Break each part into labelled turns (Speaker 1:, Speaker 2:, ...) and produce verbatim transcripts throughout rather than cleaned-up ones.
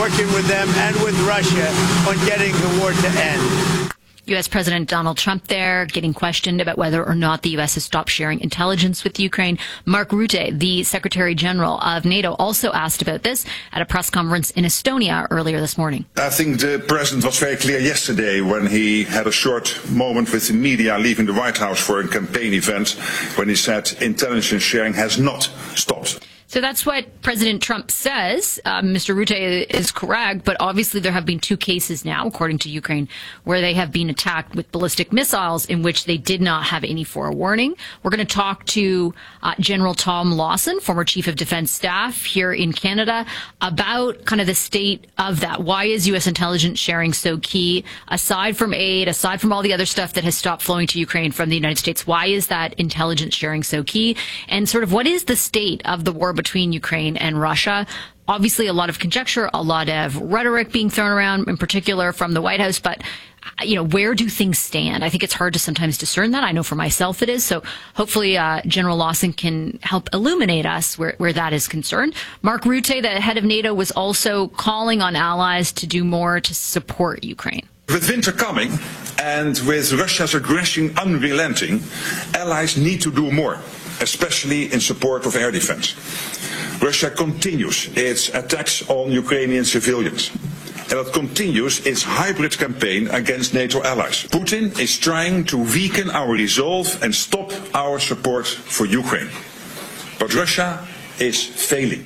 Speaker 1: working with them and with Russia on getting the war to end.
Speaker 2: U S. President Donald Trump there getting questioned about whether or not the U S has stopped sharing intelligence with Ukraine. Mark Rutte, the Secretary General of NATO, also asked about this at a press conference in Estonia earlier this morning.
Speaker 3: I think the president was very clear yesterday when he had a short moment with the media leaving the White House for a campaign event when he said intelligence sharing has not stopped.
Speaker 2: So that's what President Trump says. Uh, Mister Rutte is correct, but obviously there have been two cases now, according to Ukraine, where they have been attacked with ballistic missiles in which they did not have any forewarning. We're going to talk to uh, General Tom Lawson, former Chief of Defense Staff here in Canada, about kind of the state of that. Why is U S intelligence sharing so key? Aside from aid, aside from all the other stuff that has stopped flowing to Ukraine from the United States, why is that intelligence sharing so key? And sort of what is the state of the war between Ukraine and Russia? Obviously, a lot of conjecture, a lot of rhetoric being thrown around, in particular from the White House. But, you know, where do things stand? I think it's hard to sometimes discern that. I know for myself it is. So hopefully uh, General Lawson can help illuminate us where, where that is concerned. Mark Rutte, the head of NATO, was also calling on allies to do more to support Ukraine.
Speaker 3: With winter coming and with Russia's aggression unrelenting, allies need to do more, especially in support of air defense. Russia continues its attacks on Ukrainian civilians, and it continues its hybrid campaign against NATO allies. Putin is trying to weaken our resolve and stop our support for Ukraine. But Russia is failing.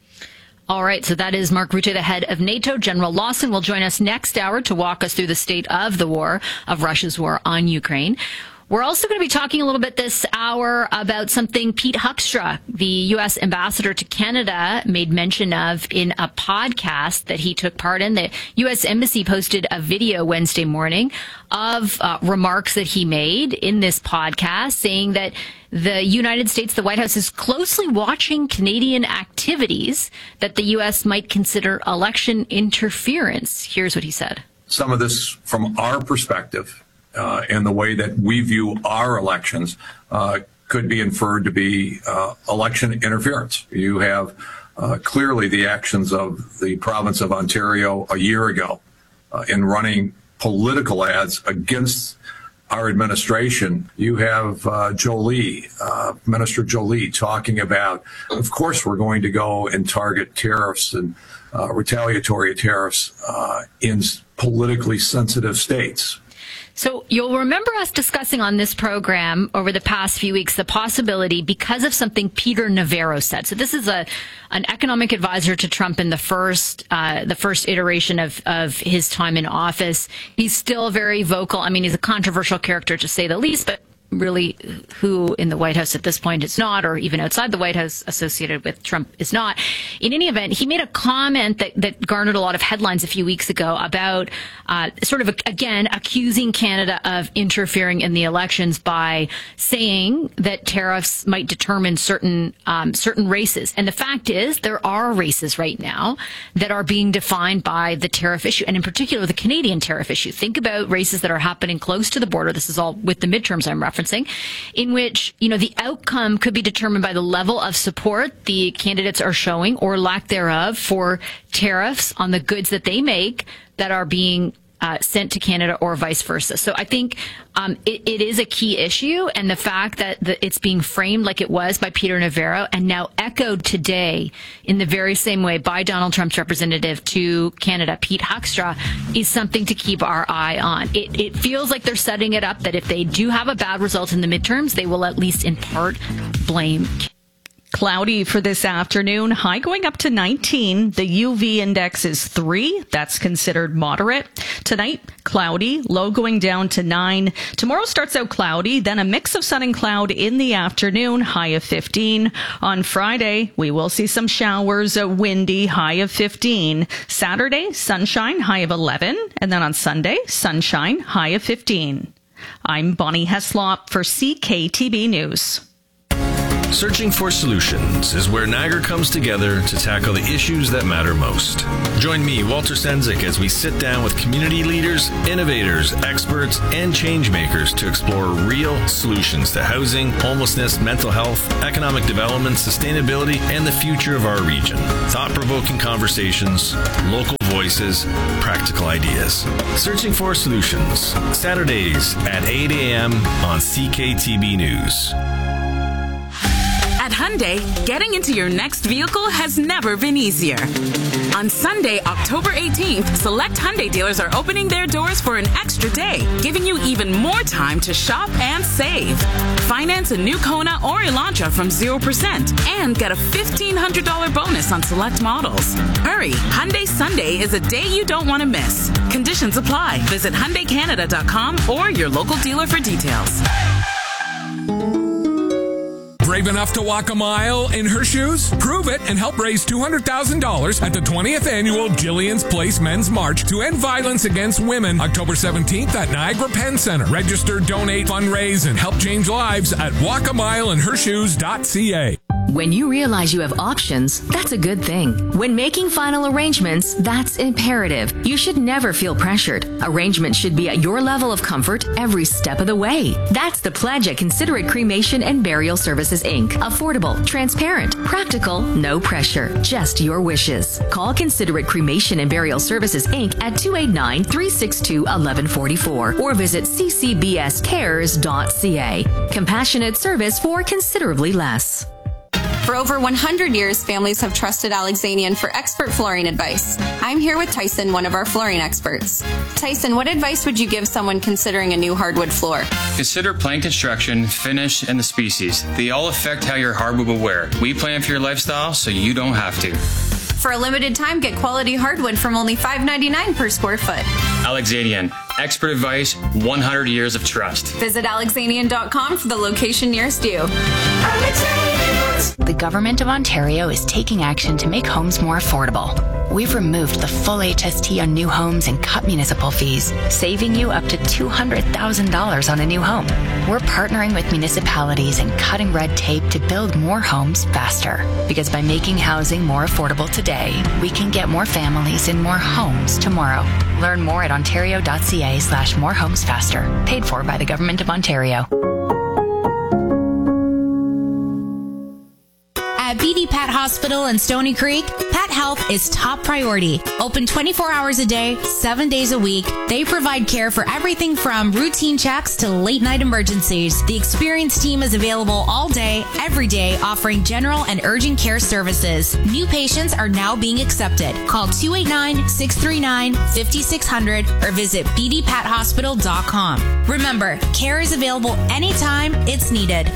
Speaker 2: All right, so that is Mark Rutte, the head of NATO. General Lawson will join us next hour to walk us through the state of the war, of Russia's war on Ukraine. We're also going to be talking a little bit this hour about something Pete Hoekstra, the U S ambassador to Canada, made mention of in a podcast that he took part in. The U S Embassy posted a video Wednesday morning of uh, remarks that he made in this podcast, saying that the United States, the White House, is closely watching Canadian activities that the U S might consider election interference. Here's what he said.
Speaker 4: Some of this, from our perspective, Uh, and the way that we view our elections uh, could be inferred to be uh, election interference. You have uh, clearly the actions of the province of Ontario a year ago uh, in running political ads against our administration. You have uh, Jolie, uh, Minister Jolie, talking about, of course, we're going to go and target tariffs and uh, retaliatory tariffs uh, in politically sensitive states.
Speaker 2: So you'll remember us discussing on this program over the past few weeks the possibility, because of something Peter Navarro said. So this is a an economic advisor to Trump in the first uh, the first iteration of of his time in office. He's still very vocal. I mean, he's a controversial character to say the least, but really who in the White House at this point is not, or even outside the White House associated with Trump is not. In any event, he made a comment that, that garnered a lot of headlines a few weeks ago about uh, sort of, again, accusing Canada of interfering in the elections by saying that tariffs might determine certain um, certain races. And the fact is there are races right now that are being defined by the tariff issue, and in particular the Canadian tariff issue. Think about races that are happening close to the border. This is all with the midterms I'm referencing. In which, you know, the outcome could be determined by the level of support the candidates are showing, or lack thereof, for tariffs on the goods that they make that are being uh, sent to Canada, or vice versa. So I think um, it, it is a key issue, and the fact that the, it's being framed like it was by Peter Navarro and now echoed today in the very same way by Donald Trump's representative to Canada, Pete Hoekstra, is something to keep our eye on. It, it feels like they're setting it up that if they do have a bad result in the midterms, they will at least in part blame.
Speaker 5: Cloudy for this afternoon, high going up to nineteen. The U V index is three. That's considered moderate. Tonight, cloudy, low going down to nine. Tomorrow starts out cloudy, then a mix of sun and cloud in the afternoon, high of fifteen. On Friday, we will see some showers, a windy, high of fifteen. Saturday, sunshine, high of eleven. And then on Sunday, sunshine, high of fifteen. I'm Bonnie Heslop for C K T B News.
Speaker 6: Searching for Solutions is where Niagara comes together to tackle the issues that matter most. Join me, Walter Sendzik, as we sit down with community leaders, innovators, experts, and change makers to explore real solutions to housing, homelessness, mental health, economic development, sustainability, and the future of our region. Thought-provoking conversations, local voices, practical ideas. Searching for Solutions, Saturdays at eight a.m. on C K T B News.
Speaker 7: At Hyundai, getting into your next vehicle has never been easier. On Sunday, October eighteenth, select Hyundai dealers are opening their doors for an extra day, giving you even more time to shop and save. Finance a new Kona or Elantra from zero percent and get a fifteen hundred dollars bonus on select models. Hurry, Hyundai Sunday is a day you don't want to miss. Conditions apply. Visit Hyundai Canada dot com or your local dealer for details.
Speaker 8: Brave enough to walk a mile in her shoes? Prove it and help raise two hundred thousand dollars at the twentieth Annual Jillian's Place Men's March to End Violence Against Women, October seventeenth at Niagara Penn Center. Register, donate, fundraise, and help change lives at walk a mile in her shoes dot c a.
Speaker 9: When you realize you have options, that's a good thing. When making final arrangements, that's imperative. You should never feel pressured. Arrangements should be at your level of comfort every step of the way. That's the pledge at Considerate Cremation and Burial Services, Incorporated. Affordable, transparent, practical, no pressure, just your wishes. Call Considerate Cremation and Burial Services, Incorporated at two eight nine, three six two, one one four four or visit c c b s cares dot c a. Compassionate service for considerably less.
Speaker 10: For over one hundred years, families have trusted Alexanian for expert flooring advice. I'm here with Tyson, one of our flooring experts. Tyson, what advice would you give someone considering a new hardwood floor?
Speaker 11: Consider plank construction, finish, and the species. They all affect how your hardwood will wear. We plan for your lifestyle so you don't have to.
Speaker 10: For a limited time, get quality hardwood from only five dollars and ninety-nine cents per square foot.
Speaker 11: Alexanian, expert advice, one hundred years of trust.
Speaker 10: Visit alexanian dot com for the location nearest you.
Speaker 12: The Government of Ontario is taking action to make homes more affordable. We've removed the full H S T on new homes and cut municipal fees, saving you up to two hundred thousand dollars on a new home. We're partnering with municipalities and cutting red tape to build more homes faster. Because by making housing more affordable today, we can get more families in more homes tomorrow. Learn more at ontario dot c a slash more homes faster. Paid for by the Government of Ontario.
Speaker 13: At B D Pat Hospital in Stony Creek, Pat Health is top priority. Open twenty-four hours a day, seven days a week. They provide care for everything from routine checks to late night emergencies. The experienced team is available all day, every day, offering general and urgent care services. New patients are now being accepted. Call two eight nine, six three nine, five six zero zero or visit b d pat hospital dot com. Remember, care is available anytime it's needed.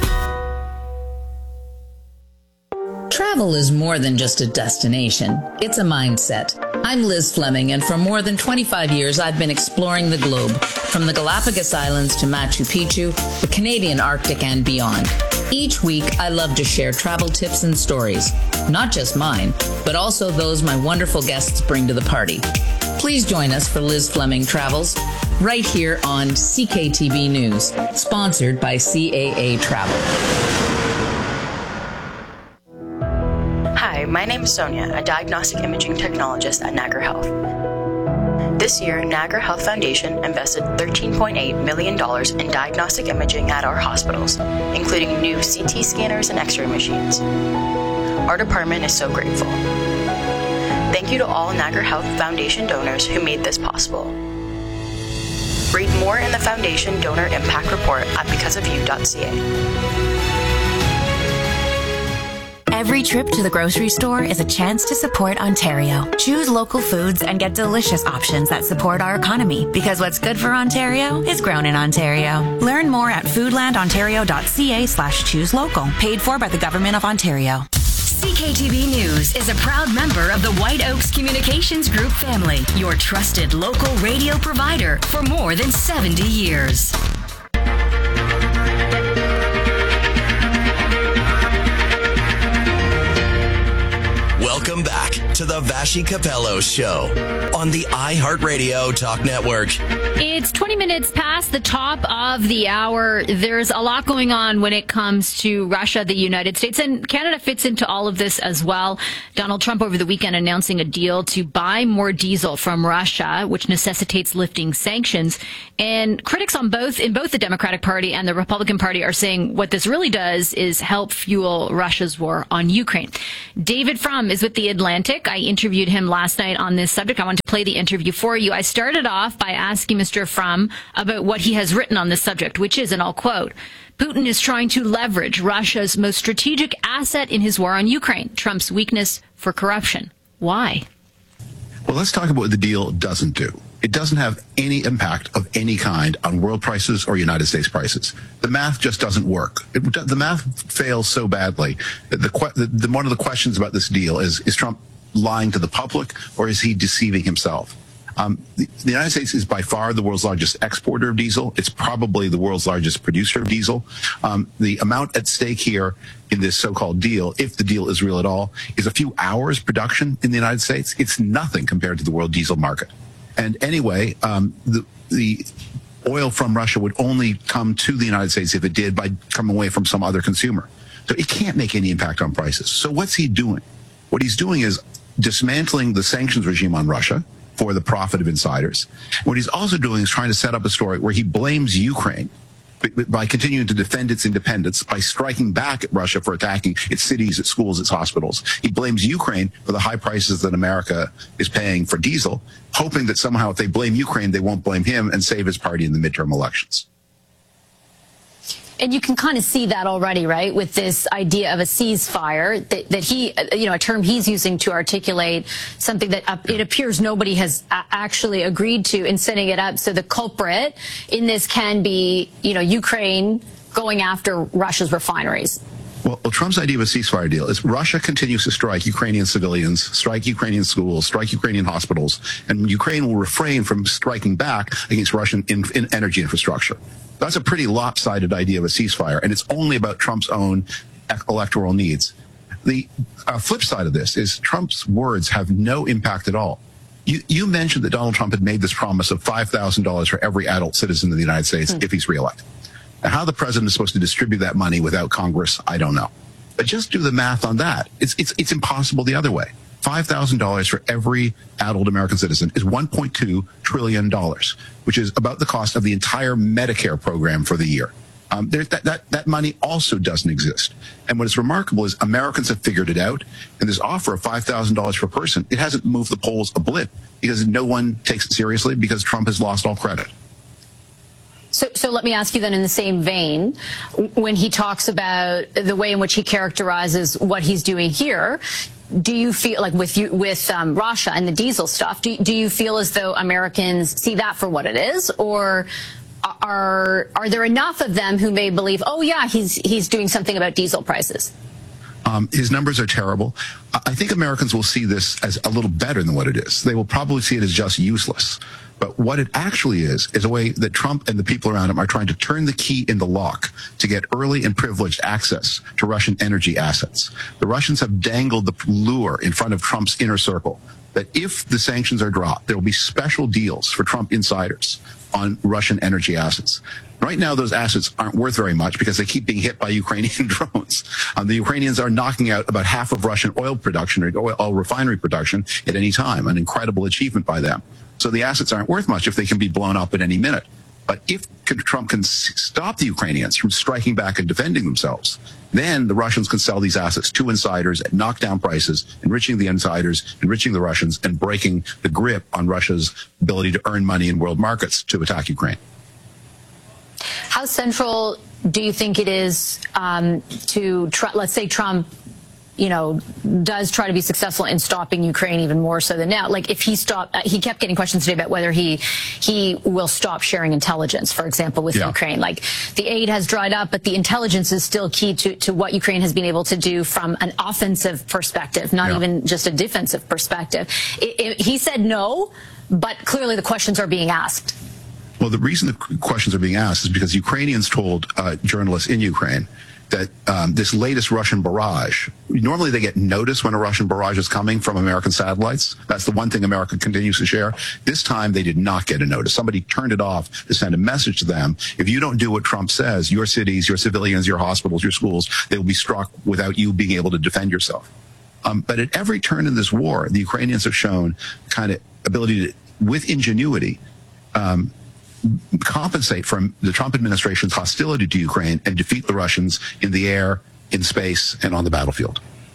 Speaker 14: Travel is more than just a destination. It's a mindset. I'm Liz Fleming, and for more than twenty-five years, I've been exploring the globe, from the Galapagos Islands to Machu Picchu, the Canadian Arctic, and beyond. Each week, I love to share travel tips and stories, not just mine, but also those my wonderful guests bring to the party. Please join us for Liz Fleming Travels, right here on C K T B News, sponsored by C A A Travel.
Speaker 15: Hi, my name is Sonia, a diagnostic imaging technologist at Niagara Health. This year, Niagara Health Foundation invested thirteen point eight million dollars in diagnostic imaging at our hospitals, including new C T scanners and X-ray machines. Our department is so grateful. Thank you to all Niagara Health Foundation donors who made this possible. Read more in the Foundation Donor Impact Report at because of you dot c a.
Speaker 16: Every trip to the grocery store is a chance to support Ontario. Choose local foods and get delicious options that support our economy, because what's good for Ontario is grown in Ontario. Learn more at foodland ontario dot c a slash choose local. Paid for by the Government of Ontario.
Speaker 9: C K T B News is a proud member of the White Oaks Communications Group family, your trusted local radio provider for more than seventy years.
Speaker 6: Welcome back
Speaker 17: to the Vashi Capello Show on the iHeartRadio Talk Network.
Speaker 2: It's twenty minutes past the top of the hour. There's a lot going on when it comes to Russia, the United States, and Canada fits into all of this as well. Donald Trump over the weekend announcing a deal to buy more diesel from Russia, which necessitates lifting sanctions. And critics on both, in both the Democratic Party and the Republican Party are saying what this really does is help fuel Russia's war on Ukraine. David Frum is with The Atlantic. I interviewed him last night on this subject. I want to play the interview for you. I started off by asking Mister Frum about what he has written on this subject, which is, and I'll quote, Putin is trying to leverage Russia's most strategic asset in his war on Ukraine, Trump's weakness for corruption. Why?
Speaker 18: Well, let's talk about what the deal doesn't do. It doesn't have any impact of any kind on world prices or United States prices. The math just doesn't work. It, the math fails so badly. The, the, the, one of the questions about this deal is, is Trump lying to the public or is he deceiving himself? Um, the, the United States is by far the world's largest exporter of diesel. It's probably the world's largest producer of diesel. Um, the amount at stake here in this so-called deal, if the deal is real at all, is a few hours production in the United States. It's nothing compared to the world diesel market. And anyway, um, the, the oil from Russia would only come to the United States if it did by coming away from some other consumer. So it can't make any impact on prices. So what's he doing? What he's doing is dismantling the sanctions regime on Russia for the profit of insiders. What he's also doing is trying to set up a story where he blames Ukraine by continuing to defend its independence, by striking back at Russia for attacking its cities, its schools, its hospitals. He blames Ukraine for the high prices that America is paying for diesel, hoping that somehow if they blame Ukraine, they won't blame him and save his party in the midterm elections.
Speaker 19: And you can kind of see that already, right, with this idea of a ceasefire that, that he, you know, a term he's using to articulate something that uh, it appears nobody has a- actually agreed to in setting it up. So the culprit in this can be, you know, Ukraine going after Russia's refineries.
Speaker 18: Well, well, Trump's idea of a ceasefire deal is Russia continues to strike Ukrainian civilians, strike Ukrainian schools, strike Ukrainian hospitals, and Ukraine will refrain from striking back against Russian in, in energy infrastructure. That's a pretty lopsided idea of a ceasefire, and it's only about Trump's own electoral needs. The uh, flip side of this is Trump's words have no impact at all. You, you mentioned that Donald Trump had made this promise of five thousand dollars for every adult citizen of the United States mm. if he's reelected. Now, how the president is supposed to distribute that money without Congress, I don't know. But just do the math on that. It's it's it's impossible the other way. five thousand dollars for every adult American citizen is one point two trillion dollars, which is about the cost of the entire Medicare program for the year. Um, there, that, that, that money also doesn't exist. And what is remarkable is Americans have figured it out, and this offer of five thousand dollars per person, it hasn't moved the polls a blip because no one takes it seriously because Trump has lost all credit.
Speaker 19: So, so let me ask you then in the same vein, when he talks about the way in which he characterizes what he's doing here, do you feel like with you, with um, Russia and the diesel stuff, do, do you feel as though Americans see that for what it is, or are are there enough of them who may believe, oh yeah, he's he's doing something about diesel prices?
Speaker 18: Um, his numbers are terrible. I think Americans will see this as a little better than what it is. They will probably see it as just useless. But what it actually is, is a way that Trump and the people around him are trying to turn the key in the lock to get early and privileged access to Russian energy assets. The Russians have dangled the lure in front of Trump's inner circle that if the sanctions are dropped, there will be special deals for Trump insiders on Russian energy assets. Right now, those assets aren't worth very much because they keep being hit by Ukrainian drones. Um, the Ukrainians are knocking out about half of Russian oil production or oil, oil refinery production at any time, an incredible achievement by them. So the assets aren't worth much if they can be blown up at any minute. But if Trump can stop the Ukrainians from striking back and defending themselves, then the Russians can sell these assets to insiders at knockdown prices, enriching the insiders, enriching the Russians, and breaking the grip on Russia's ability to earn money in world markets to attack Ukraine.
Speaker 19: How central do you think it is um, to, tr- let's say Trump, you know, does try to be successful in stopping Ukraine even more so than now? Like if he stopped, uh, he kept getting questions today about whether he he will stop sharing intelligence, for example, with yeah. Ukraine. Like the aid has dried up, but the intelligence is still key to, to what Ukraine has been able to do from an offensive perspective, not yeah. even just a defensive perspective. It, it, he said no, but clearly the questions are being asked.
Speaker 18: Well, the reason the questions are being asked is because Ukrainians told uh, journalists in Ukraine that um, this latest Russian barrage, normally they get notice when a Russian barrage is coming from American satellites. That's the one thing America continues to share. This time they did not get a notice. Somebody turned it off to send a message to them. If you don't do what Trump says, your cities, your civilians, your hospitals, your schools, they will be struck without you being able to defend yourself. Um, but at every turn in this war, the Ukrainians have shown kind of ability to, with ingenuity, um, compensate from the Trump administration's hostility to Ukraine and defeat the Russians in the air, in space, and on the battlefield.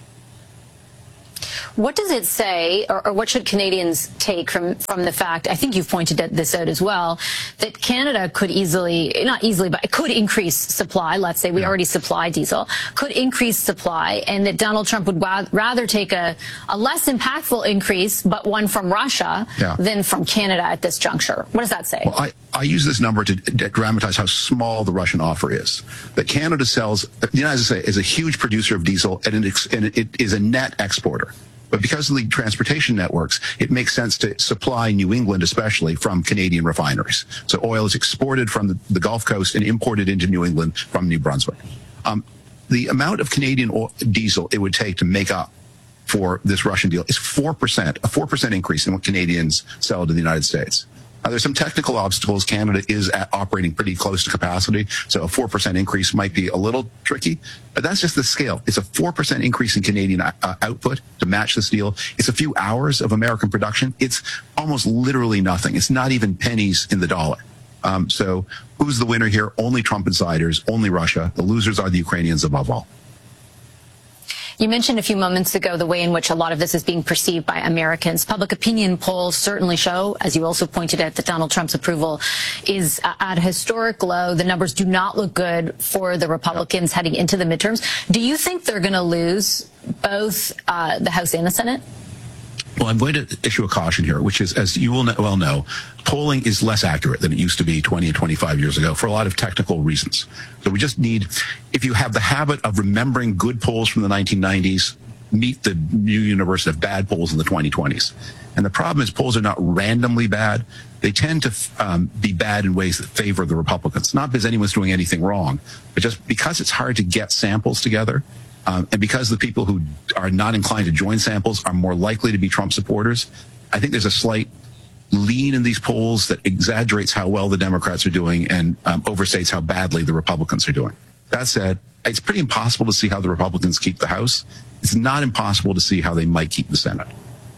Speaker 19: What does it say, or, or what should Canadians take from, from the fact, I think you've pointed this out as well, that Canada could easily, not easily, but it could increase supply, let's say we yeah. already supply diesel, could increase supply, and that Donald Trump would wa- rather take a, a less impactful increase, but one from Russia, yeah. than from Canada at this juncture. What does that say?
Speaker 18: Well, I, I use this number to, to dramatize how small the Russian offer is. That Canada sells, the United States is a huge producer of diesel, and it, and it is a net exporter. But because of the transportation networks, it makes sense to supply New England, especially, from Canadian refineries. So oil is exported from the, the Gulf Coast and imported into New England from New Brunswick. Um, the amount of Canadian oil, diesel it would take to make up for this Russian deal is four percent, a four percent increase in what Canadians sell to the United States. Now, there's some technical obstacles. Canada is at operating pretty close to capacity, so a four percent increase might be a little tricky, but that's just the scale. It's a four percent increase in Canadian uh, output to match this deal. It's a few hours of American production. It's almost literally nothing. It's not even pennies in the dollar. Um, so who's the winner here? Only Trump insiders, only Russia. The losers are the Ukrainians above all.
Speaker 19: You mentioned a few moments ago the way in which a lot of this is being perceived by Americans. Public opinion polls certainly show, as you also pointed out, that Donald Trump's approval is at a historic low. The numbers do not look good for the Republicans heading into the midterms. Do you think they're going to lose both uh, the House and the Senate?
Speaker 18: Well, I'm going to issue a caution here, which is, as you will know, well know, polling is less accurate than it used to be twenty and twenty-five years ago for a lot of technical reasons. So we just need, if you have the habit of remembering good polls from the nineteen nineties, meet the new universe of bad polls in the twenty twenties. And the problem is polls are not randomly bad. They tend to um, be bad in ways that favor the Republicans, not because anyone's doing anything wrong, but just because it's hard to get samples together. Um, and because the people who are not inclined to join samples are more likely to be Trump supporters, I think there's a slight lean in these polls that exaggerates how well the Democrats are doing and um, overstates how badly the Republicans are doing. That said, it's pretty impossible to see how the Republicans keep the House. It's not impossible to see how they might keep the Senate.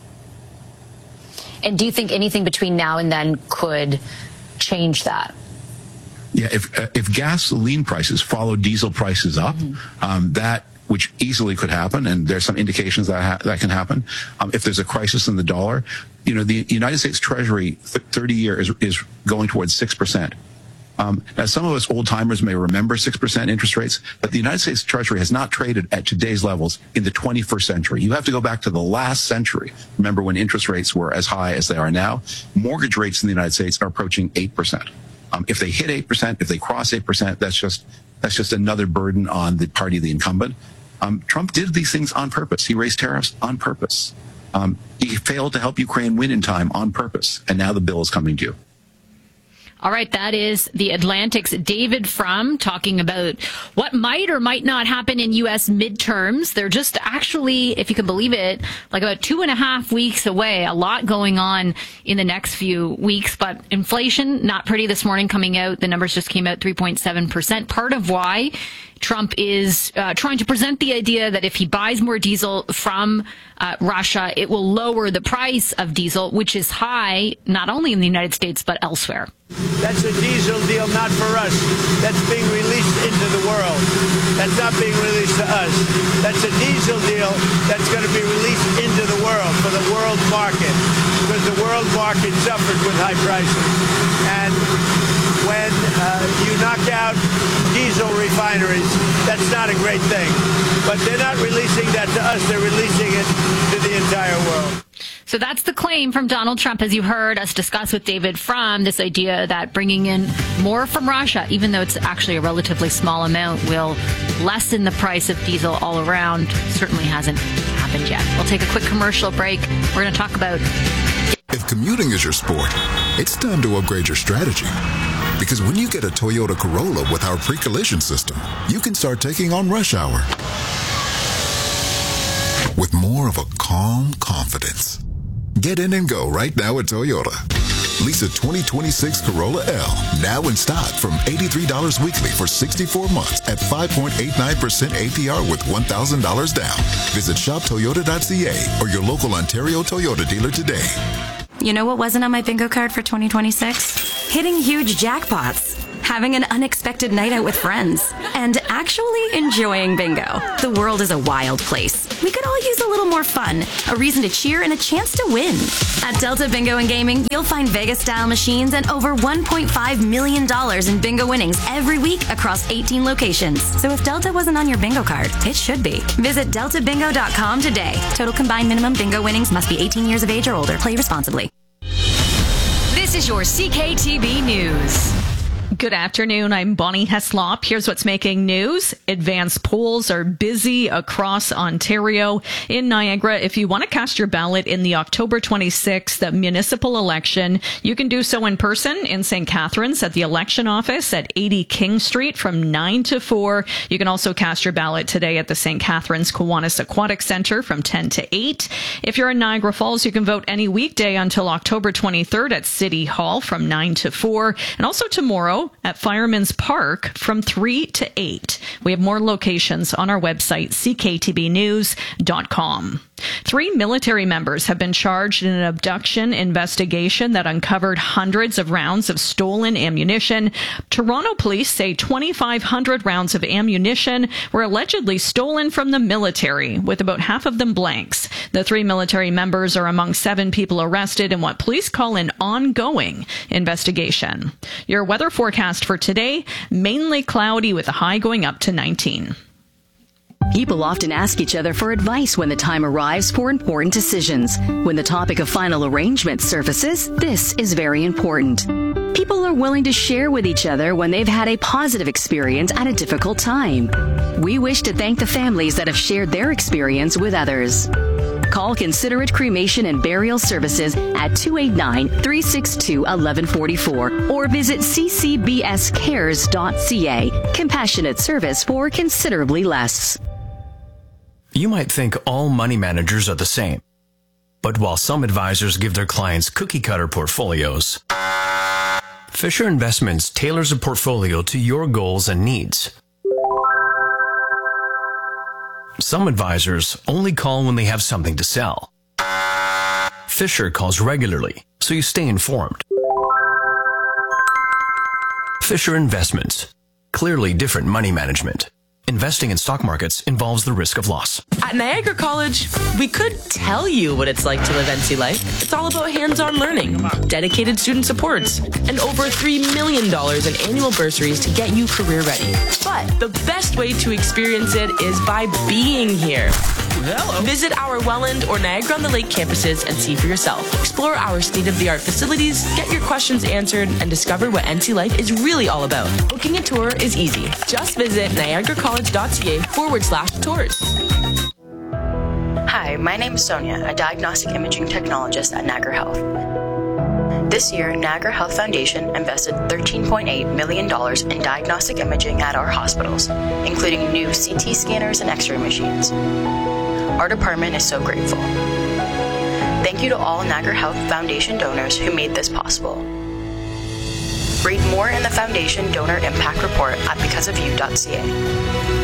Speaker 19: And do you think anything between now and then could change that?
Speaker 18: Yeah, if uh, if gasoline prices follow diesel prices up, mm-hmm. um, that which easily could happen, and there's some indications that ha- that can happen. Um, if there's a crisis in the dollar, you know, the United States Treasury thirty-year is is going towards six percent. Um, now, some of us old-timers may remember six percent interest rates, but the United States Treasury has not traded at today's levels in the twenty-first century. You have to go back to the last century. Remember when interest rates were as high as they are now? Mortgage rates in the United States are approaching eight percent. Um, if they hit eight percent, if they cross eight percent, that's just that's just another burden on the party of the incumbent. Um, Trump did these things on purpose. He raised tariffs on purpose. Um, he failed to help Ukraine win in time on purpose, and now the bill is coming due.
Speaker 2: All right, that is The Atlantic's David Frum talking about what might or might not happen in U S midterms. They're just actually, if you can believe it, like about two and a half weeks away. A lot going on in the next few weeks, but inflation, not pretty this morning coming out. The numbers just came out three point seven percent. Part of why Trump is uh, trying to present the idea that if he buys more diesel from uh, Russia, it will lower the price of diesel, which is high not only in the United States but elsewhere.
Speaker 1: That's a diesel deal not for us. That's being released into the world. That's not being released to us. That's a diesel deal that's going to be released into the world for the world market, because the world market suffered with high prices. And when uh, you knock out diesel refineries, that's not a great thing. But they're not releasing that to us. They're releasing it to the entire world.
Speaker 2: So that's the claim from Donald Trump, as you heard us discuss with David Frum, this idea that bringing in more from Russia, even though it's actually a relatively small amount, will lessen the price of diesel all around. Certainly hasn't happened yet. We'll take a quick commercial break. We're going to talk about...
Speaker 20: If commuting is your sport, it's time to upgrade your strategy. Because when you get a Toyota Corolla with our pre-collision system, you can start taking on rush hour with more of a calm confidence. Get in and go right now at Toyota. Lease a twenty twenty-six Corolla L now in stock from eighty-three dollars weekly for sixty-four months at five point eight nine percent A P R with one thousand dollars down. Visit shop toyota dot c a or your local Ontario Toyota dealer today.
Speaker 16: You know what wasn't on my bingo card for twenty twenty-six? Hitting huge jackpots, having an unexpected night out with friends, and actually enjoying bingo. The world is a wild place. We could all use a little more fun, a reason to cheer, and a chance to win. At Delta Bingo and Gaming, you'll find Vegas-style machines and over one point five million dollars in bingo winnings every week across eighteen locations. So if Delta wasn't on your bingo card, it should be. Visit delta bingo dot com today. Total combined minimum bingo winnings must be eighteen years of age or older. Play responsibly.
Speaker 9: This is your C K T B News.
Speaker 5: Good afternoon. I'm Bonnie Heslop. Here's what's making news. Advanced polls are busy across Ontario. In Niagara, if you want to cast your ballot in the October twenty-sixth municipal election, you can do so in person in Saint Catharines at the election office at eighty King Street from nine to four. You can also cast your ballot today at the Saint Catharines Kiwanis Aquatic Center from ten to eight. If you're in Niagara Falls, you can vote any weekday until October twenty-third at City Hall from nine to four, and also tomorrow at Fireman's Park from three to eight. We have more locations on our website, c k t b news dot com. Three military members have been charged in an abduction investigation that uncovered hundreds of rounds of stolen ammunition. Toronto police say twenty-five hundred rounds of ammunition were allegedly stolen from the military, with about half of them blanks. The three military members are among seven people arrested in what police call an ongoing investigation. Your weather forecast for today, mainly cloudy with a high going up to nineteen.
Speaker 21: People often ask each other for advice when the time arrives for important decisions. When the topic of final arrangement surfaces, this is very important. People are willing to share with each other when they've had a positive experience at a difficult time. We wish to thank the families that have shared their experience with others. Call Considerate Cremation and Burial Services at two eight nine, three six two, one one four four or visit c c b s cares dot c a. Compassionate service for considerably less.
Speaker 22: You might think all money managers are the same. But while some advisors give their clients cookie-cutter portfolios, Fisher Investments tailors a portfolio to your goals and needs. Some advisors only call when they have something to sell. Fisher calls regularly, so you stay informed. Fisher Investments. Clearly different money management. Investing in stock markets involves the risk of loss.
Speaker 23: At Niagara College, we could tell you what it's like to live N C life. It's all about hands-on learning, dedicated student supports, and over three million dollars in annual bursaries to get you career ready. But the best way to experience it is by being here. Hello. Visit our Welland or Niagara-on-the-Lake campuses and see for yourself. Explore our state-of-the-art facilities, get your questions answered, and discover what N C life is really all about. Booking a tour is easy. Just visit niagara college dot c a forward slash tours.
Speaker 15: Hi, my name is Sonia, a diagnostic imaging technologist at Niagara Health. This year, Niagara Health Foundation invested thirteen point eight million dollars in diagnostic imaging at our hospitals, including new C T scanners and X-ray machines. Our department is so grateful. Thank you to all Niagara Health Foundation donors who made this possible. Read more in the Foundation Donor Impact Report at because of you dot c a.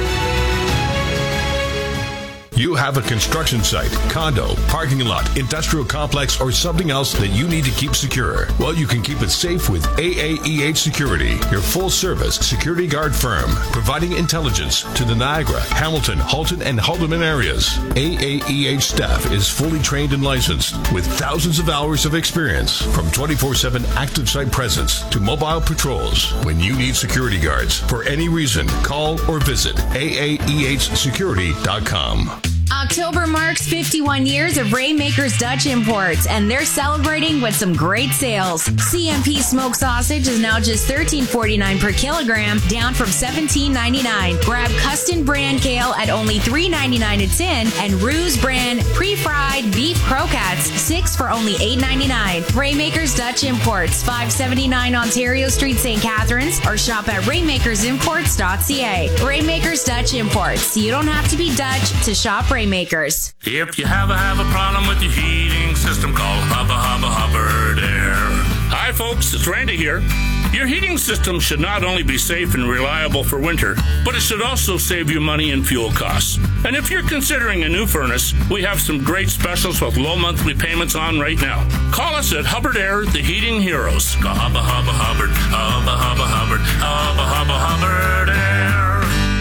Speaker 24: You have a construction site, condo, parking lot, industrial complex, or something else that you need to keep secure. Well, you can keep it safe with A A E H Security, your full-service security guard firm, providing intelligence to the Niagara, Hamilton, Halton, and Haldimand areas. A A E H staff is fully trained and licensed with thousands of hours of experience, from twenty-four seven active site presence to mobile patrols. When you need security guards for any reason, call or visit A A E H security dot com.
Speaker 13: October marks fifty-one years of Rainmakers Dutch Imports, and they're celebrating with some great sales. C M P smoked sausage is now just thirteen forty-nine per kilogram, down from seventeen ninety-nine. Grab Custom brand kale at only three ninety-nine a tin, and Ruse brand pre-fried beef croquettes, six for only eight ninety-nine. Rainmakers Dutch Imports, five seventy-nine Ontario Street, Saint Catharines, or shop at rainmakers imports dot c a. Rainmakers Dutch Imports. You don't have to be Dutch to shop Rainmakers.
Speaker 3: If you have a, have a problem with your heating system, call Hubba Hubba Hubbard Air. Hi folks, it's Randy here. Your heating system should not only be safe and reliable for winter, but it should also save you money in fuel costs. And if you're considering a new furnace, we have some great specials with low monthly payments on right now. Call us at Hubbard Air, the heating heroes. Go Hubba Hubba Hubbard, Hubba Hubba Hubbard, Hubba Hubba Hubbard Air.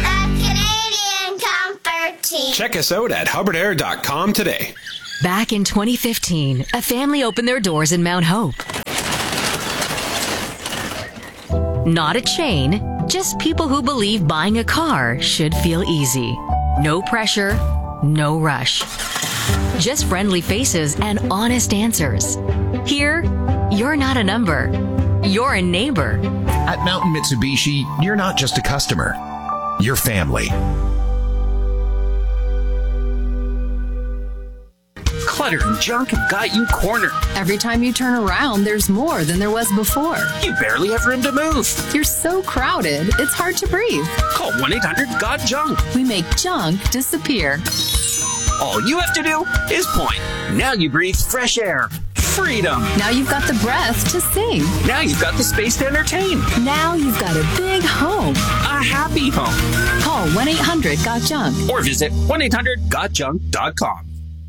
Speaker 4: Check us out at hubbard air dot com today.
Speaker 9: Back in twenty fifteen, a family opened their doors in Mount Hope. Not a chain, just people who believe buying a car should feel easy. No pressure, no rush. Just friendly faces and honest answers. Here, you're not a number. You're a neighbor.
Speaker 7: At Mountain Mitsubishi, you're not just a customer. You're family.
Speaker 8: Clutter and junk have got you cornered.
Speaker 25: Every time you turn around, there's more than there was before.
Speaker 8: You barely have room to move.
Speaker 25: You're so crowded, it's hard to breathe.
Speaker 8: Call one eight hundred G O T junk.
Speaker 25: We make junk disappear.
Speaker 8: All you have to do is point. Now you breathe fresh air. Freedom.
Speaker 25: Now you've got the breath to sing.
Speaker 8: Now you've got the space to entertain.
Speaker 25: Now you've got a big home.
Speaker 8: A happy home.
Speaker 25: Call one eight hundred G O T junk.
Speaker 8: Or visit one eight hundred G O T junk dot com.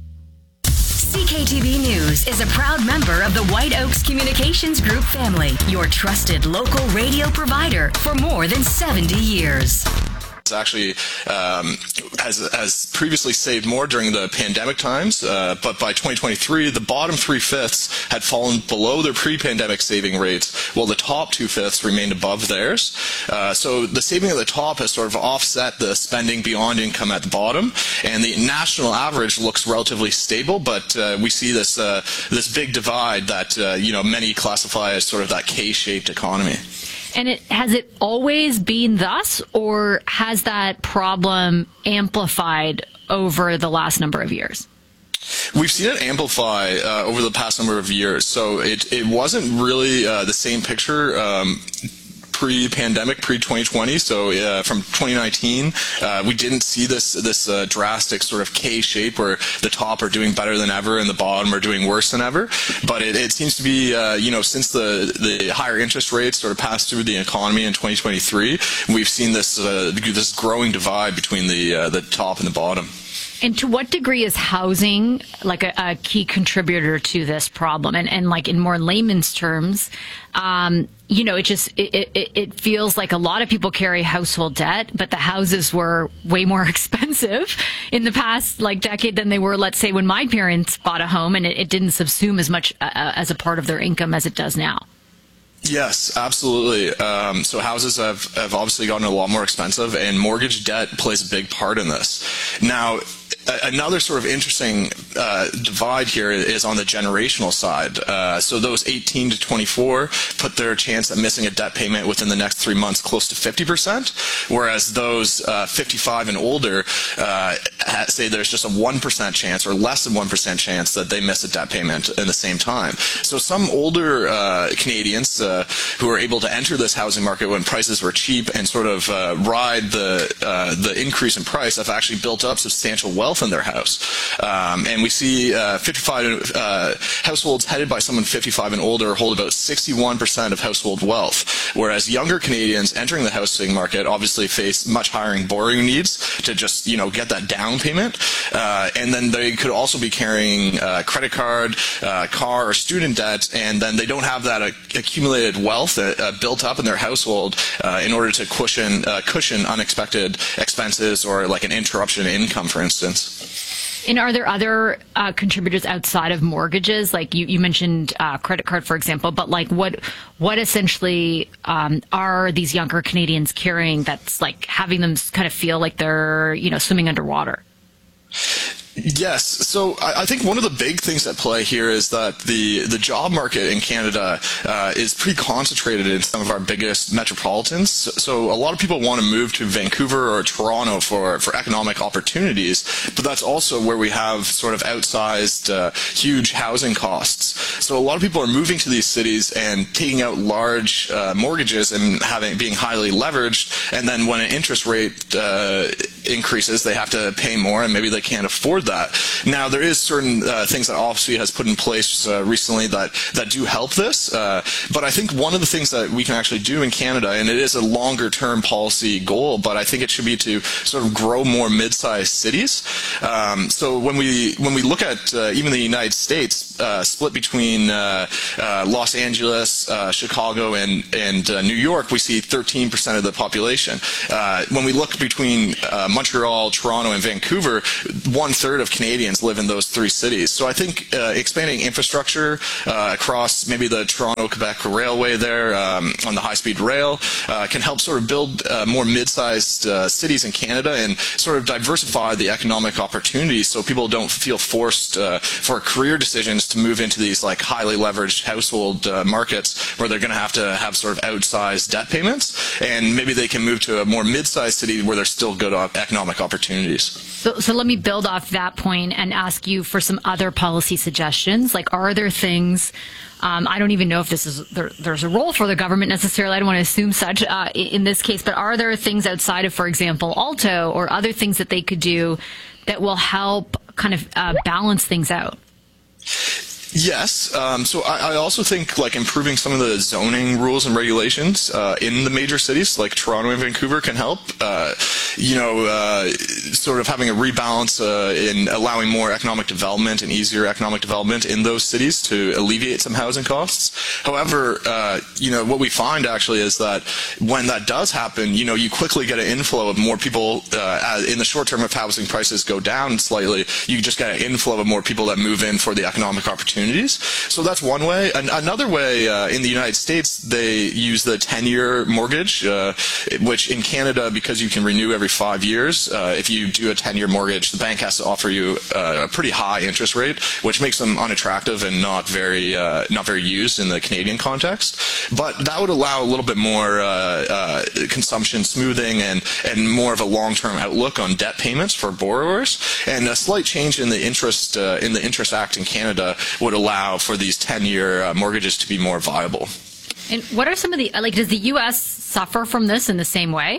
Speaker 9: C K T V News is a proud member of the White Oaks Communications Group family, your trusted local radio provider for more than seventy years.
Speaker 26: Actually um, has, has previously saved more during the pandemic times, uh, but by twenty twenty-three, the bottom three-fifths had fallen below their pre-pandemic saving rates, while the top two-fifths remained above theirs. Uh, so the saving at the top has sort of offset the spending beyond income at the bottom, and the national average looks relatively stable, but uh, we see this uh, this big divide that uh, you know many classify as sort of that K-shaped economy.
Speaker 2: And it has it always been thus, or has that problem amplified over the last number of years?
Speaker 26: We've seen it amplify uh, over the past number of years. So it, it wasn't really uh, the same picture um, pre-pandemic, pre twenty twenty. So uh, from twenty nineteen, uh, we didn't see this this uh, drastic sort of K shape where the top are doing better than ever and the bottom are doing worse than ever. But it, it seems to be, uh, you know, since the the higher interest rates sort of passed through the economy in twenty twenty-three, we've seen this uh, this growing divide between the uh, the top and the bottom.
Speaker 2: And to what degree is housing like a, a key contributor to this problem? And, and like in more layman's terms, um, you know, it just it, it, it feels like a lot of people carry household debt, but the houses were way more expensive in the past like decade than they were, let's say, when my parents bought a home, and it, it didn't subsume as much uh, as a part of their income as it does now.
Speaker 26: Yes, absolutely. Um, so houses have, have obviously gotten a lot more expensive, and mortgage debt plays a big part in this. Now, another sort of interesting uh, divide here is on the generational side. Uh, so those eighteen to twenty-four put their chance at missing a debt payment within the next three months close to fifty percent, whereas those uh, fifty-five and older uh, say there's just a one percent chance or less than one percent chance that they miss a debt payment in the same time. So some older uh, Canadians uh, who are able to enter this housing market when prices were cheap and sort of uh, ride the, uh, the increase in price have actually built up substantial wealth in their house. Um, and we see uh, fifty-five uh, households headed by someone fifty-five and older hold about sixty-one percent of household wealth, whereas younger Canadians entering the housing market obviously face much higher borrowing needs to just, you know, get that down payment. Uh, and then they could also be carrying uh, credit card, uh, car, or student debt, and then they don't have that uh, accumulated wealth uh, built up in their household uh, in order to cushion, uh, cushion unexpected expenses or like an interruption in income, for instance.
Speaker 2: And are there other uh, contributors outside of mortgages? Like you, you mentioned uh, credit card, for example, but like what what essentially um, are these younger Canadians carrying that's like having them kind of feel like they're, you know, swimming underwater?
Speaker 26: Yes. So I, I think one of the big things at play here is that the, the job market in Canada uh, is pretty concentrated in some of our biggest metropolitans. So, so a lot of people want to move to Vancouver or Toronto for, for economic opportunities, but that's also where we have sort of outsized, uh, huge housing costs. So a lot of people are moving to these cities and taking out large uh, mortgages and having being highly leveraged, and then when an interest rate uh, increases, they have to pay more, and maybe they can't afford that. Now, there is certain uh, things that OSFI has put in place uh, recently that, that do help this, uh, but I think one of the things that we can actually do in Canada, and it is a longer-term policy goal, but I think it should be to sort of grow more mid-sized cities. Um, so when we when we look at uh, even the United States, uh, split between uh, uh, Los Angeles, uh, Chicago, and, and uh, New York, we see thirteen percent of the population. Uh, when we look between uh, Montreal, Toronto, and Vancouver, one-third of Canadians live in those three cities. So I think uh, expanding infrastructure uh, across maybe the Toronto-Quebec Railway there um, on the high-speed rail uh, can help sort of build uh, more mid-sized uh, cities in Canada and sort of diversify the economic opportunities so people don't feel forced uh, for career decisions to move into these like highly leveraged household uh, markets where they're going to have to have sort of outsized debt payments, and maybe they can move to a more mid-sized city where there's still good economic opportunities.
Speaker 2: So, so let me build off that point and ask you for some other policy suggestions. Like, are there things, um, I don't even know if this is, there, there's a role for the government necessarily, I don't want to assume such uh, in this case, but are there things outside of, for example, Alto or other things that they could do that will help kind of uh, balance things out?
Speaker 26: Yes. Um, so I, I also think like improving some of the zoning rules and regulations uh, in the major cities like Toronto and Vancouver can help. Uh, you know, uh, sort of having a rebalance uh, in allowing more economic development and easier economic development in those cities to alleviate some housing costs. However, uh, you know, what we find actually is that when that does happen, you know, you quickly get an inflow of more people uh, in the short term. If housing prices go down slightly, you just get an inflow of more people that move in for the economic opportunity. So that's one way. An another way, uh, in the United States, they use the ten-year mortgage, uh, which in Canada, because you can renew every five years, uh, if you do a ten-year mortgage, the bank has to offer you uh, a pretty high interest rate, which makes them unattractive and not very uh, not very used in the Canadian context. But that would allow a little bit more uh, uh, consumption smoothing and, and more of a long-term outlook on debt payments for borrowers. And a slight change in the interest uh, in the Interest Act in Canada would allow for these ten-year uh, mortgages to be more viable.
Speaker 2: And what are some of the, like, does the U S suffer from this in the same way?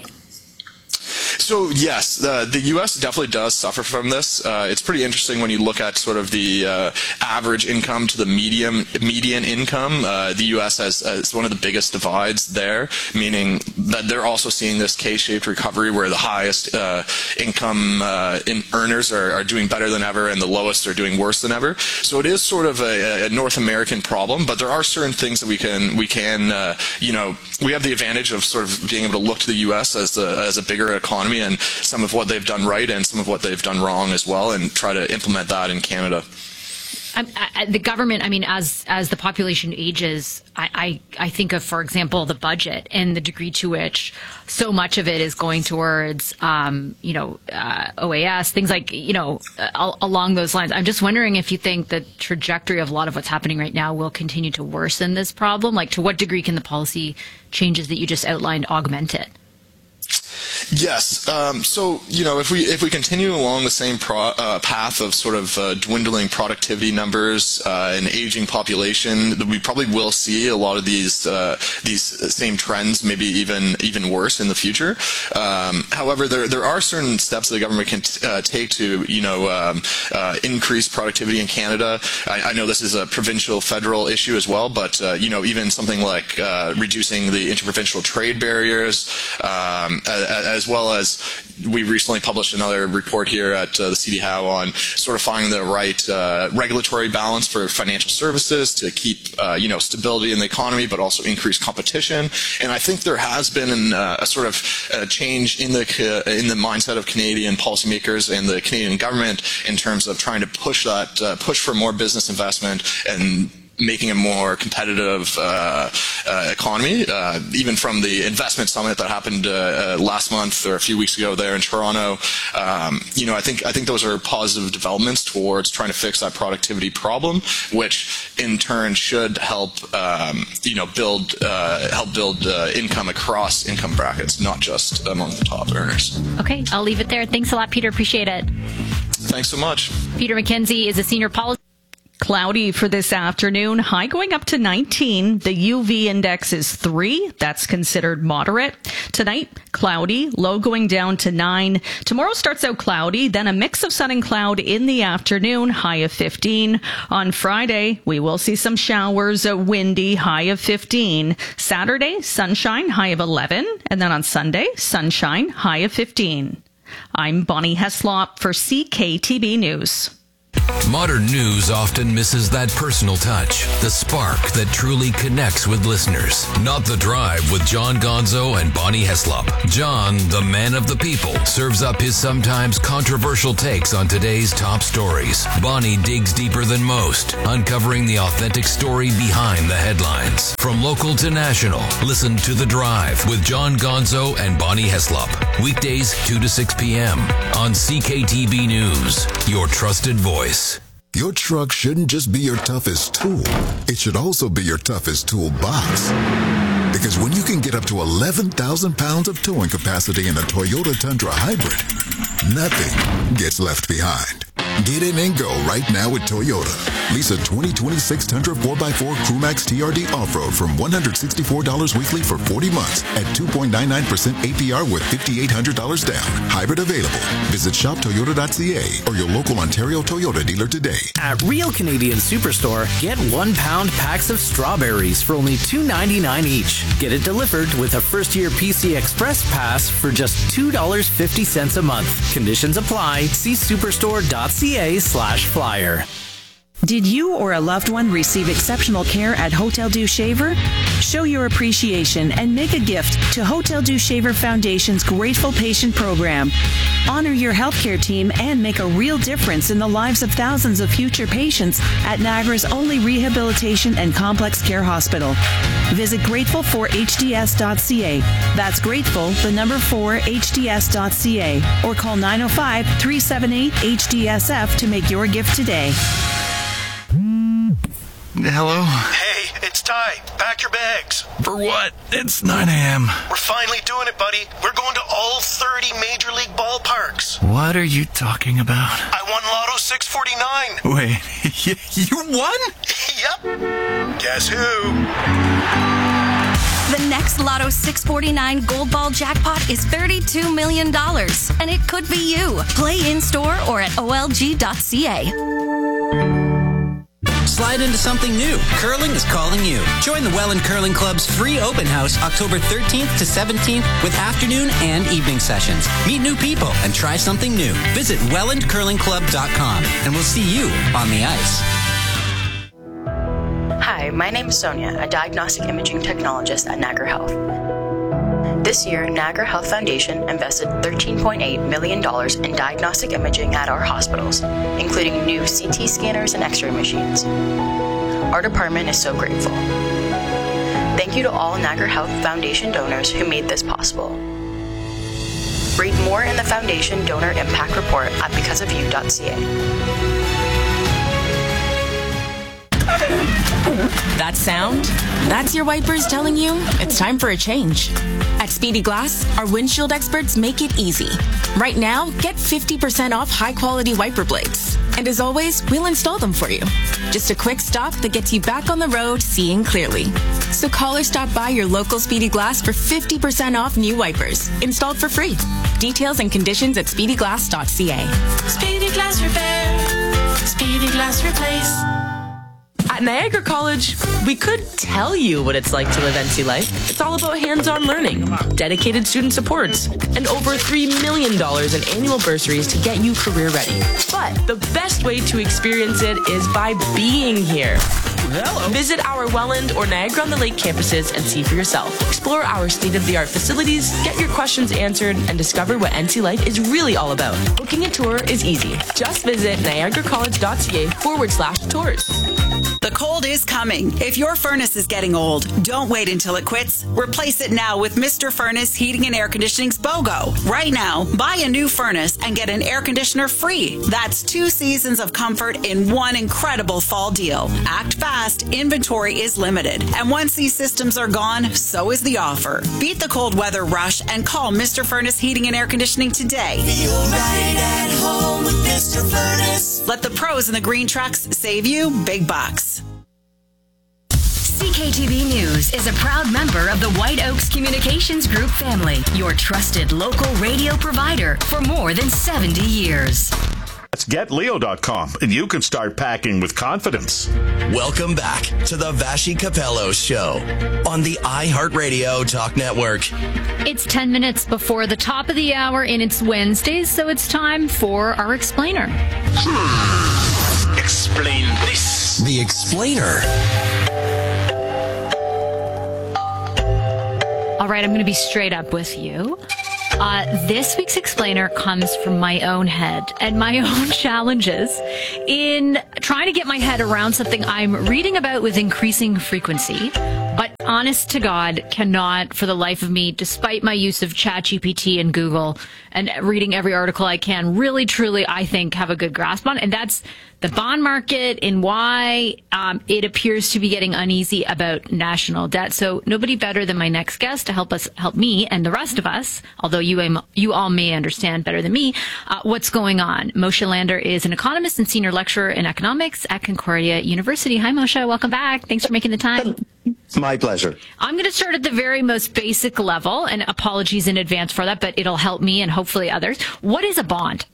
Speaker 26: So yes, uh, the U S definitely does suffer from this. Uh, it's pretty interesting when you look at sort of the uh, average income to the medium median income. Uh, the U S has, has one of the biggest divides there, meaning that they're also seeing this K-shaped recovery where the highest uh, income uh, in earners are, are doing better than ever and the lowest are doing worse than ever. So it is sort of a, a North American problem, but there are certain things that we can we can uh, you know we have the advantage of sort of being able to look to the U S as a, as a bigger economy and some of what they've done right and some of what they've done wrong as well, and try to implement that in Canada.
Speaker 2: I, I, the government, I mean, as as the population ages, I, I, I think of, for example, the budget and the degree to which so much of it is going towards, um, you know, uh, O A S, things like, you know, uh, along those lines. I'm just wondering if you think the trajectory of a lot of what's happening right now will continue to worsen this problem. Like, to what degree can the policy changes that you just outlined augment it?
Speaker 26: Yes. Um, so, you know, if we if we continue along the same pro, uh, path of sort of uh, dwindling productivity numbers uh, and aging population, we probably will see a lot of these uh, these same trends, maybe even even worse in the future. Um, however, there there are certain steps the government can t uh, take to, you know, um, uh, increase productivity in Canada. I, I know this is a provincial federal issue as well, but uh, you know, even something like uh, reducing the interprovincial trade barriers. Um, as well as we recently published another report here at uh, the C D Howe on sort of finding the right uh, regulatory balance for financial services to keep uh, you know stability in the economy, but also increase competition. And I think there has been an, uh, a sort of uh, change in the uh, in the mindset of Canadian policymakers and the Canadian government in terms of trying to push that uh, push for more business investment and making a more competitive uh, uh, economy, uh, even from the investment summit that happened uh, uh, last month or a few weeks ago there in Toronto. Um, you know, I think I think those are positive developments towards trying to fix that productivity problem, which in turn should help um, you know build uh, help build uh, income across income brackets, not just among the top earners.
Speaker 2: Okay, I'll leave it there. Thanks a lot, Peter. Appreciate it.
Speaker 26: Thanks so much.
Speaker 2: Peter McKenzie is a senior policy.
Speaker 5: Cloudy for this afternoon, high going up to nineteen. The U V index is three. That's considered moderate. Tonight, cloudy, low going down to nine. Tomorrow starts out cloudy, then a mix of sun and cloud in the afternoon, high of fifteen. On Friday, we will see some showers, a windy, high of fifteen. Saturday, sunshine, high of eleven. And then on Sunday, sunshine, high of fifteen. I'm Bonnie Heslop for C K T B News.
Speaker 6: Modern news often misses that personal touch, the spark that truly connects with listeners. Not The Drive with John Gonzo and Bonnie Heslop. John, the man of the people, serves up his sometimes controversial takes on today's top stories. Bonnie digs deeper than most, uncovering the authentic story behind the headlines. From local to national, listen to The Drive with John Gonzo and Bonnie Heslop. Weekdays two to six p.m. on C K T B News, your trusted voice.
Speaker 20: Your truck shouldn't just be your toughest tool. It should also be your toughest toolbox. Because when you can get up to eleven thousand pounds of towing capacity in a Toyota Tundra Hybrid, nothing gets left behind. Get in and go right now with Toyota. Lease a twenty twenty-six Tundra four by four Crewmax T R D Off-Road from one hundred sixty-four dollars weekly for forty months at two point nine nine percent A P R with five thousand eight hundred dollars down. Hybrid available. Visit shop toyota dot c a or your local Ontario Toyota dealer today.
Speaker 10: At Real Canadian Superstore, get one pound packs of strawberries for only two ninety-nine each. Get it delivered with a first-year P C Express Pass for just two dollars and fifty cents a month. Conditions apply. See superstore dot c a slash flyer.
Speaker 11: Did you or a loved one receive exceptional care at Hotel Dieu Shaver? Show your appreciation and make a gift to Hotel Dieu Shaver Foundation's Grateful Patient Program. Honor your healthcare team and make a real difference in the lives of thousands of future patients at Niagara's only rehabilitation and complex care hospital. Visit grateful for h d s dot c a. That's grateful, the number four, h d s dot c a. Or call nine oh five, three seven eight, H D S F to make your gift today.
Speaker 12: Hello?
Speaker 14: Hey, it's Ty. Pack your bags.
Speaker 12: For what? It's nine a.m.
Speaker 14: We're finally doing it, buddy. We're going to all thirty Major League ballparks.
Speaker 12: What are you talking about?
Speaker 14: I won Lotto six forty-nine.
Speaker 12: Wait, you won?
Speaker 14: Yep. Guess who?
Speaker 17: The next Lotto six forty-nine Gold Ball jackpot is thirty-two million dollars, and it could be you. Play in-store or at O L G dot c a.
Speaker 8: Slide into something new. Curling is calling you. Join the Welland Curling Club's free open house October thirteenth to seventeenth with afternoon and evening sessions. Meet new people and try something new. Visit welland curling club dot com and we'll see you on the ice.
Speaker 15: Hi, my name is Sonia, a diagnostic imaging technologist at Niagara Health. This year, Niagara Health Foundation invested thirteen point eight million dollars in diagnostic imaging at our hospitals, including new C T scanners and X-ray machines. Our department is so grateful. Thank you to all Niagara Health Foundation donors who made this possible. Read more in the Foundation Donor Impact Report at because of you dot c a.
Speaker 27: That sound? That's your wipers telling you it's time for a change. At Speedy Glass, our windshield experts make it easy. Right now, get fifty percent off high-quality wiper blades. And as always, we'll install them for you. Just a quick stop that gets you back on the road seeing clearly. So call or stop by your local Speedy Glass for fifty percent off new wipers, installed for free. Details and conditions at speedy glass dot c a.
Speaker 23: Speedy Glass Repair. Speedy Glass Replace. At Niagara College, we could tell you what it's like to live N C life. It's all about hands-on learning, dedicated student supports, and over three million dollars in annual bursaries to get you career ready. But the best way to experience it is by being here. Hello. Visit our Welland or Niagara-on-the-Lake campuses and see for yourself. Explore our state-of-the-art facilities, get your questions answered, and discover what N C life is really all about. Booking a tour is easy. Just visit niagara college dot c a forward slash tours.
Speaker 1: The cold is coming. If your furnace is getting old, don't wait until it quits. Replace it now with Mister Furnace Heating and Air Conditioning's BOGO. Right now, buy a new furnace and get an air conditioner free. That's two seasons of comfort in one incredible fall deal. Act fast. Inventory is limited. And once these systems are gone, so is the offer. Beat the cold weather rush and call Mister Furnace Heating and Air Conditioning today.
Speaker 16: Feel right at home with Mister Furnace.
Speaker 1: Let the pros in the green trucks save you big bucks.
Speaker 9: C K T V News is a proud member of the White Oaks Communications Group family, your trusted local radio provider for more than seventy years.
Speaker 18: That's get leo dot com, and you can start packing with confidence.
Speaker 19: Welcome back to the Vashi Capello Show on the iHeartRadio Talk Network.
Speaker 2: It's ten minutes before the top of the hour, and it's Wednesdays, so it's time for our explainer.
Speaker 19: Hmm. Explain this. The Explainer.
Speaker 2: All right, I'm going to be straight up with you. Uh, this week's explainer comes from my own head and my own challenges in trying to get my head around something I'm reading about with increasing frequency, but honest to God, cannot for the life of me, despite my use of ChatGPT and Google and reading every article I can, really, truly, I think, have a good grasp on. And that's the bond market and why um, it appears to be getting uneasy about national debt. So nobody better than my next guest to help us, help me and the rest of us, although you, you all may understand better than me, uh, what's going on. Moshe Lander is an economist and senior lecturer in economics at Concordia University. Hi, Moshe. Welcome back. Thanks for making the time.
Speaker 21: It's my pleasure.
Speaker 2: I'm going to start at the very most basic level, and apologies in advance for that, but it'll help me and hopefully others. What is a bond?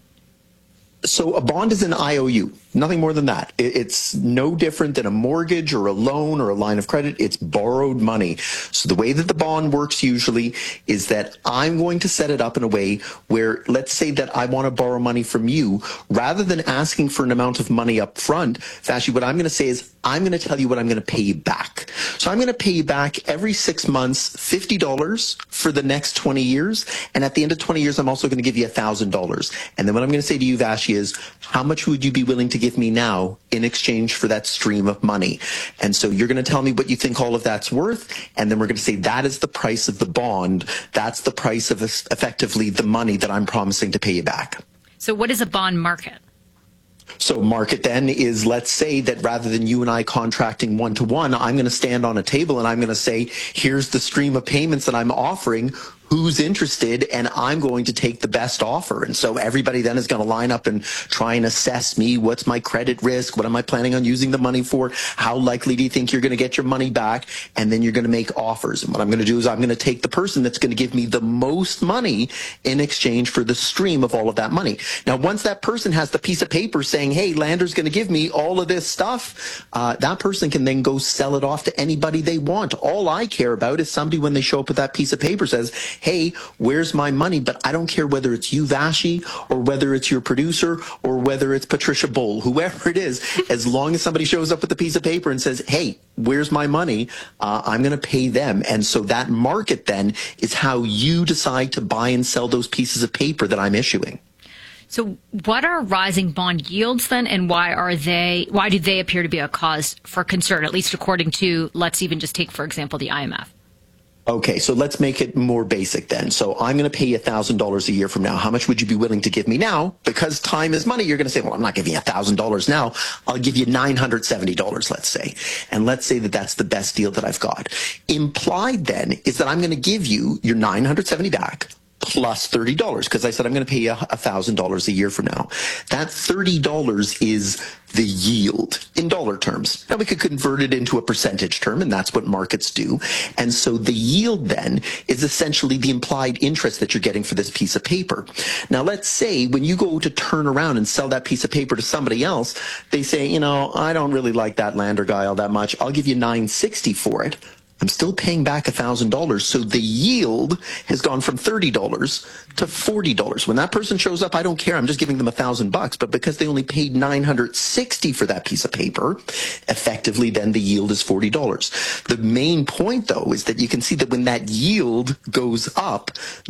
Speaker 21: So a bond is an I O U, nothing more than that. It's no different than a mortgage or a loan or a line of credit. It's borrowed money. So the way that the bond works usually is that I'm going to set it up in a way where, let's say that I want to borrow money from you, rather than asking for an amount of money up front, Vashi, what I'm going to say is I'm going to tell you what I'm going to pay you back. So I'm going to pay you back every six months fifty dollars for the next twenty years. And at the end of twenty years, I'm also going to give you one thousand dollars. And then what I'm going to say to you, Vashi, is how much would you be willing to give me now in exchange for that stream of money? And so you're going to tell me what you think all of that's worth, and then we're going to say that is the price of the bond. That's the price of effectively the money that I'm promising to pay you back.
Speaker 2: So what is a bond market?
Speaker 21: So market then is, let's say that rather than you and I contracting one-to-one, I'm going to stand on a table and I'm going to say, here's the stream of payments that I'm offering. Who's interested? And I'm going to take the best offer. And so everybody then is going to line up and try and assess me. What's my credit risk? What am I planning on using the money for? How likely do you think you're going to get your money back? And then you're going to make offers. And what I'm going to do is I'm going to take the person that's going to give me the most money in exchange for the stream of all of that money. Now, once that person has the piece of paper saying, hey, Lander's going to give me all of this stuff, uh, that person can then go sell it off to anybody they want. All I care about is somebody, when they show up with that piece of paper, says, hey, where's my money? But I don't care whether it's you, Vashi, or whether it's your producer, or whether it's Patricia Bowl, whoever it is, as long as somebody shows up with a piece of paper and says, hey, where's my money? Uh, I'm going to pay them. And so that market then is how you decide to buy and sell those pieces of paper that I'm issuing.
Speaker 2: So what are rising bond yields then, and why are they, why do they appear to be a cause for concern, at least according to, let's even just take, for example, the I M F?
Speaker 21: Okay, so let's make it more basic then. So I'm going to pay you one thousand dollars a year from now. How much would you be willing to give me now? Because time is money. You're going to say, well, I'm not giving you one thousand dollars now. I'll give you nine hundred seventy dollars, let's say. And let's say that that's the best deal that I've got. Implied then is that I'm going to give you your nine hundred seventy dollars back plus thirty dollars, because I said I'm going to pay you one thousand dollars a year from now. That thirty dollars is the yield in dollar terms. Now we could convert it into a percentage term, and that's what markets do. And so the yield then is essentially the implied interest that you're getting for this piece of paper. Now let's say when you go to turn around and sell that piece of paper to somebody else, they say, you know, I don't really like that Lander guy all that much. I'll give you nine sixty for it. I'm still paying back one thousand dollars. So the yield has gone from thirty dollars to forty dollars. When that person shows up, I don't care. I'm just giving them one thousand bucks. But because they only paid nine hundred sixty for that piece of paper, effectively then the yield is forty dollars. The main point, though, is that you can see that when that yield goes up, the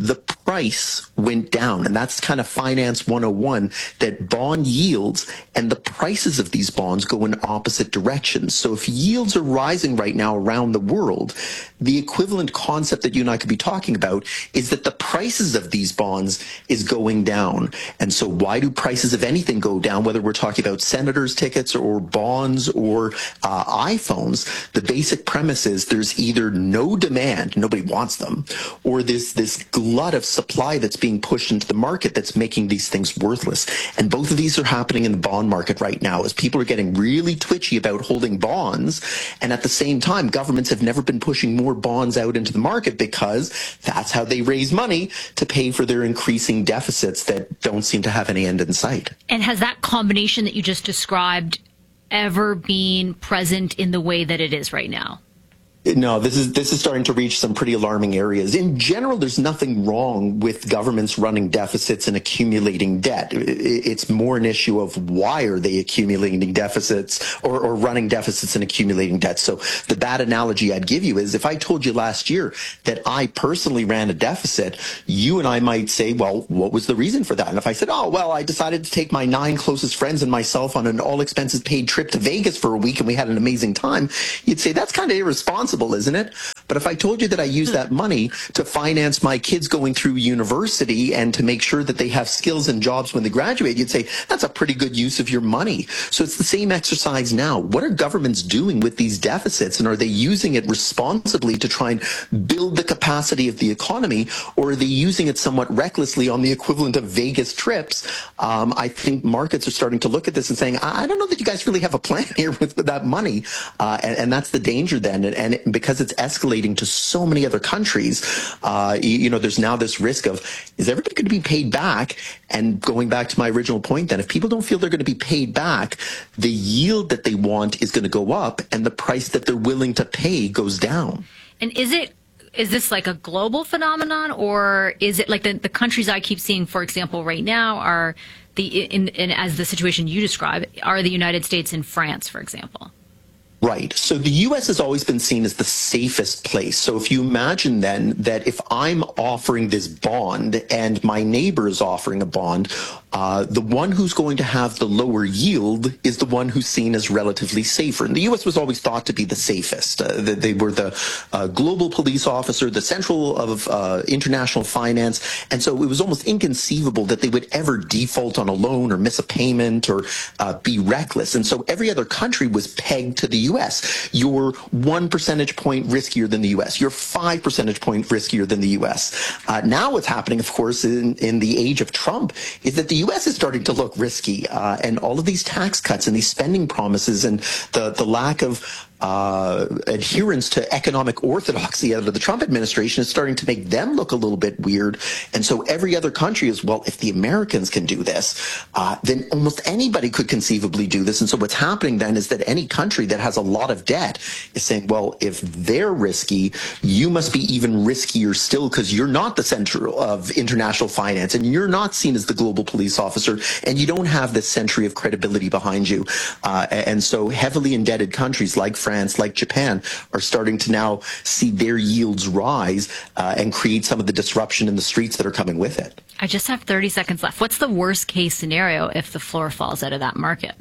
Speaker 21: price went down, and that's kind of finance one oh one, that bond yields and the prices of these bonds go in opposite directions. So if yields are rising right now around the world, the equivalent concept that you and I could be talking about is that the prices of these bonds is going down. And so why do prices of anything go down, whether we're talking about senators' tickets or bonds or uh, iPhones? The basic premise is there's either no demand, nobody wants them, or there's this glut of supply that's being pushed into the market that's making these things worthless. And both of these are happening in the bond market right now as people are getting really twitchy about holding bonds. And at the same time, governments have never been pushing more bonds out into the market because that's how they raise money to pay for their increasing deficits that don't seem to have any end in sight.
Speaker 2: And has that combination that you just described ever been present in the way that it is right now?
Speaker 21: No, this is this is starting to reach some pretty alarming areas. In general, there's nothing wrong with governments running deficits and accumulating debt. It's more an issue of why are they accumulating deficits or, or running deficits and accumulating debt. So the bad analogy I'd give you is if I told you last year that I personally ran a deficit, you and I might say, well, what was the reason for that? And if I said, oh, well, I decided to take my nine closest friends and myself on an all expenses paid trip to Vegas for a week and we had an amazing time, you'd say that's kind of irresponsible, isn't it? But if I told you that I use that money to finance my kids going through university and to make sure that they have skills and jobs when they graduate, you'd say that's a pretty good use of your money. So it's the same exercise now. What are governments doing with these deficits, and are they using it responsibly to try and build the capacity of the economy, or are they using it somewhat recklessly on the equivalent of Vegas trips? Um, I think markets are starting to look at this and saying, I don't know that you guys really have a plan here with, with that money, uh, and, and that's the danger then. And, and it, because it's escalating to so many other countries, uh, you, you know, there's now this risk of, is everybody going to be paid back? And going back to my original point then, if people don't feel they're going to be paid back, the yield that they want is going to go up and the price that they're willing to pay goes down.
Speaker 2: And is it, is this like a global phenomenon, or is it like the, the countries I keep seeing, for example, right now are the, in, in as the situation you describe, are the United States and France, for example?
Speaker 21: Right. So the U S has always been seen as the safest place. So if you imagine then that if I'm offering this bond and my neighbor is offering a bond, uh, the one who's going to have the lower yield is the one who's seen as relatively safer. And the U S was always thought to be the safest. Uh, they were the uh, global police officer, the central of uh, international finance. And so it was almost inconceivable that they would ever default on a loan or miss a payment or uh, be reckless. And so every other country was pegged to the U S U S. You're one percentage point riskier than the U S. You're five percentage point riskier than the U S. Uh, now what's happening, of course, in, in the age of Trump is that the U S is starting to look risky. Uh, and all of these tax cuts and these spending promises and the, the lack of Uh, adherence to economic orthodoxy out of the Trump administration is starting to make them look a little bit weird. And so every other country is, well, if the Americans can do this, uh, then almost anybody could conceivably do this. And so what's happening then is that any country that has a lot of debt is saying, well, if they're risky, you must be even riskier still because you're not the center of international finance and you're not seen as the global police officer and you don't have this century of credibility behind you. Uh, and so heavily indebted countries like France, France, like Japan, are starting to now see their yields rise uh, and create some of the disruption in the streets that are coming with it.
Speaker 2: I just have thirty seconds left. What's the worst case scenario if the floor falls out of that market?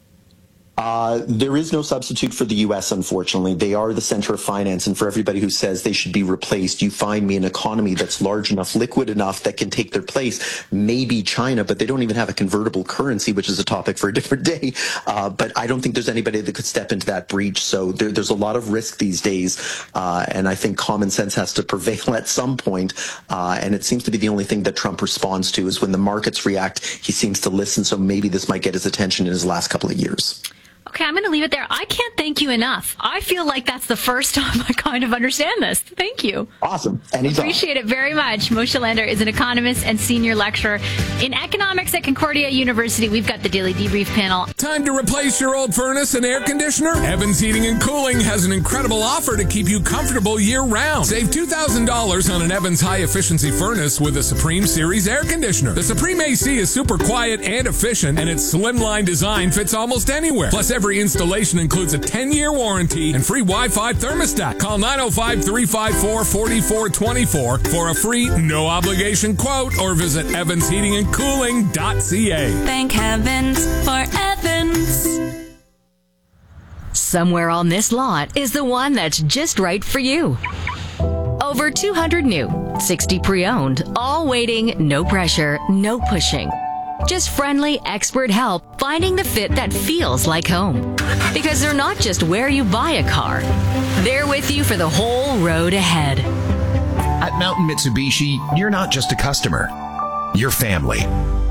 Speaker 21: Uh, there is no substitute for the U S, unfortunately. They are the center of finance, and for everybody who says they should be replaced, you find me an economy that's large enough, liquid enough, that can take their place. Maybe China, but they don't even have a convertible currency, which is a topic for a different day. Uh, but I don't think there's anybody that could step into that breach. So there, there's a lot of risk these days, uh, and I think common sense has to prevail at some point. Uh, and it seems to be the only thing that Trump responds to is when the markets react, he seems to listen. So maybe this might get his attention in his last couple of years.
Speaker 2: Okay, I'm going to leave it there. I can't thank you enough. I feel like that's the first time I kind of understand this. Thank you.
Speaker 21: Awesome. Anytime.
Speaker 2: Appreciate it very much. Moshe Lander is an economist and senior lecturer in economics at Concordia University. We've got the Daily Debrief panel.
Speaker 3: Time to replace your old furnace and air conditioner? Evans Heating and Cooling has an incredible offer to keep you comfortable year-round. Save two thousand dollars on an Evans high-efficiency furnace with a Supreme Series air conditioner. The Supreme A C is super quiet and efficient, and its slimline design fits almost anywhere. Plus, every installation includes a ten-year warranty and free Wi-Fi thermostat. Call nine oh five, three five four, four four two four for a free, no-obligation quote or visit evans heating and cooling dot c a.
Speaker 17: Thank heavens for Evans.
Speaker 9: Somewhere on this lot is the one that's just right for you. Over two hundred new, sixty pre-owned, all waiting, no pressure, no pushing. Just friendly, expert help finding the fit that feels like home. Because they're not just where you buy a car. They're with you for the whole road ahead.
Speaker 4: At Mountain Mitsubishi, you're not just a customer. You're family.